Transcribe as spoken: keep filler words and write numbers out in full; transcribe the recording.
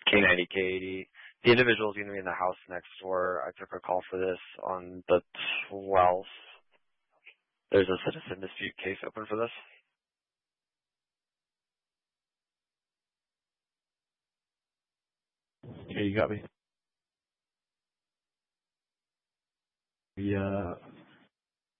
K ninety, K eighty. The individual is going to be in the house next door. I took a call for this on the twelfth. There's a citizen dispute case open for this. Okay, you got me. The uh,